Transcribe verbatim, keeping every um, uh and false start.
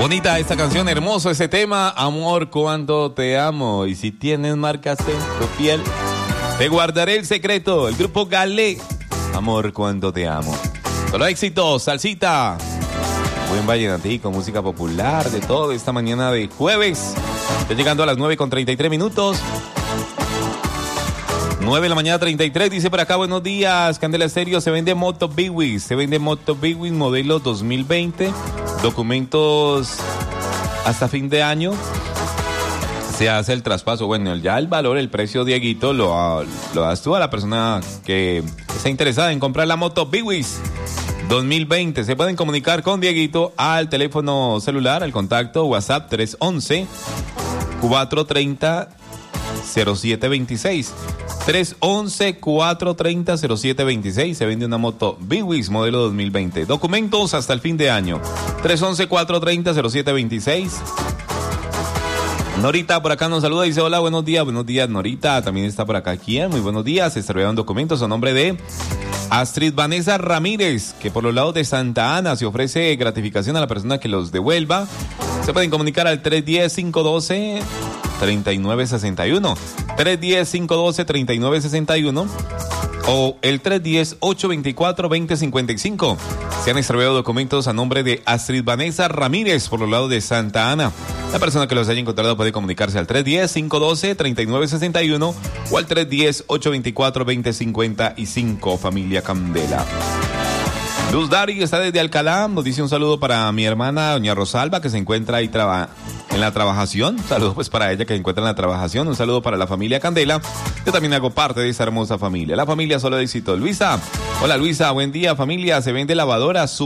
Bonita esta canción, hermoso ese tema, amor, cuánto te amo. Y si tienes marcas en tu piel, te guardaré el secreto. El grupo Galé, amor, cuánto te amo. Solo éxitos, salsita. Buen vallenatico, música popular, de todo esta mañana de jueves. Ya llegando a las nueve con treinta y tres minutos. nueve de la mañana treinta y tres, dice por acá, buenos días, Candela Estéreo, se vende Moto Biwis, se vende Moto Biwis modelo dos mil veinte, documentos hasta fin de año, se hace el traspaso, bueno, ya el valor, el precio, Dieguito, lo, lo das tú a la persona que está interesada en comprar la Moto Biwis dos mil veinte, se pueden comunicar con Dieguito al teléfono celular, al contacto WhatsApp tres once, cuatro treinta, cero siete veintiséis. tres once, cuatro treinta, cero siete veintiséis. Se vende una moto Biwis modelo dos mil veinte. Documentos hasta el fin de año. tres once, cuatro treinta, cero siete veintiséis. Norita por acá nos saluda y dice hola, buenos días. Buenos días, Norita. También está por acá ¿quién? Muy buenos días. Se extraviaron documentos a nombre de Astrid Vanessa Ramírez, que por los lados de Santa Ana se ofrece gratificación a la persona que los devuelva. Se pueden comunicar al tres diez, cinco uno dos, tres nueve seis uno. tres diez, cinco uno dos, tres nueve seis uno o el tres diez, ocho veinticuatro, veinte cincuenta y cinco. Se han extraviado documentos a nombre de Astrid Vanessa Ramírez por los lados de Santa Ana. La persona que los haya encontrado puede comunicarse al tres diez, cinco uno dos, tres nueve seis uno o al tres diez, ocho veinticuatro, veinte cincuenta y cinco. Familia Candela. Luz Dari está desde Alcalá, nos dice un saludo para mi hermana doña Rosalba, que se encuentra ahí traba, en la trabajación. Un saludo pues para ella que se encuentra en la trabajación. Un saludo para la familia Candela. Yo también hago parte de esa hermosa familia. La familia Solo Éxito. Luisa, hola Luisa, buen día familia. Se vende lavadora